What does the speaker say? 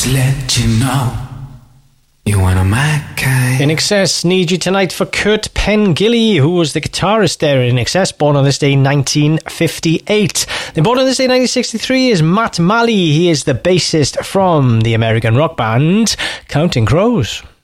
just let you know you want a my kind. INXS Need You Tonight for Kurt Pengilly, who was the guitarist there in INXS, born on this day 1958. Then born on this day 1963 is Matt Malley. He is the bassist from the American rock band Counting Crows.